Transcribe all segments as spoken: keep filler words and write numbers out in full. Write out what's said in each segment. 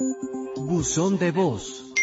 Buzón de voz.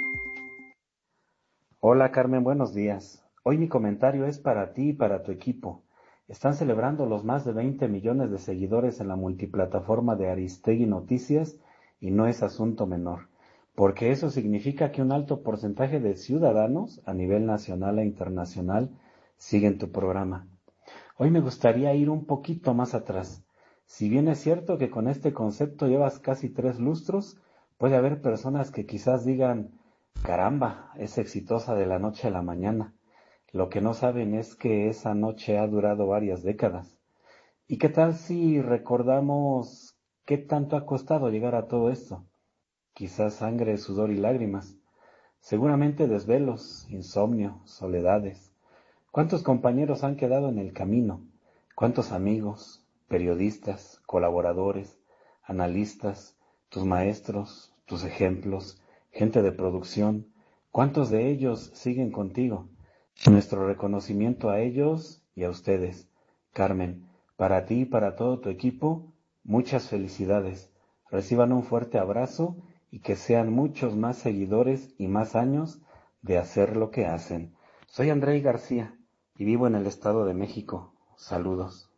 Hola Carmen, buenos días. Hoy mi comentario es para ti y para tu equipo. Están celebrando los más de veinte millones de seguidores en la multiplataforma de Aristegui Noticias y no es asunto menor, porque eso significa que un alto porcentaje de ciudadanos a nivel nacional e internacional siguen tu programa. Hoy me gustaría ir un poquito más atrás. Si bien es cierto que con este concepto llevas casi tres lustros, puede haber personas que quizás digan, caramba, es exitosa de la noche a la mañana. Lo que no saben es que esa noche ha durado varias décadas. ¿Y qué tal si recordamos qué tanto ha costado llegar a todo esto? Quizás sangre, sudor y lágrimas. Seguramente desvelos, insomnio, soledades. ¿Cuántos compañeros han quedado en el camino? ¿Cuántos amigos, periodistas, colaboradores, analistas, tus maestros, tus ejemplos, gente de producción? ¿Cuántos de ellos siguen contigo? Nuestro reconocimiento a ellos y a ustedes. Carmen, para ti y para todo tu equipo, muchas felicidades. Reciban un fuerte abrazo y que sean muchos más seguidores y más años de hacer lo que hacen. Soy Andrei García y vivo en el Estado de México. Saludos.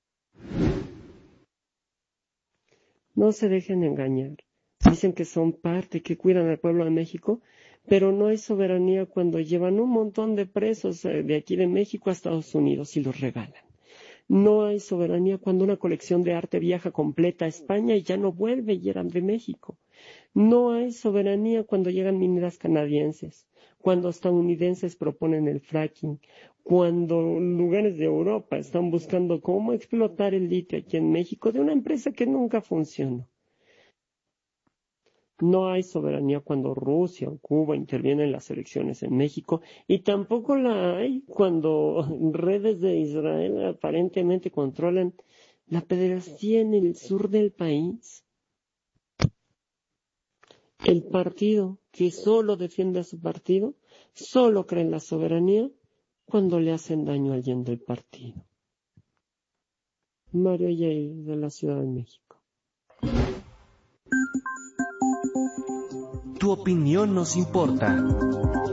No se dejen engañar. Dicen que son parte, que cuidan al pueblo de México, pero no hay soberanía cuando llevan un montón de presos de aquí de México a Estados Unidos y los regalan. No hay soberanía cuando una colección de arte viaja completa a España y ya no vuelve y eran de México. No hay soberanía cuando llegan mineras canadienses, cuando estadounidenses proponen el fracking, cuando lugares de Europa están buscando cómo explotar el litio aquí en México de una empresa que nunca funcionó. No hay soberanía cuando Rusia o Cuba intervienen en las elecciones en México y tampoco la hay cuando redes de Israel aparentemente controlan la pederastía en el sur del país. El partido que solo defiende a su partido, solo cree en la soberanía cuando le hacen daño a alguien del partido. Mario Yair, de la Ciudad de México. Tu opinión nos importa.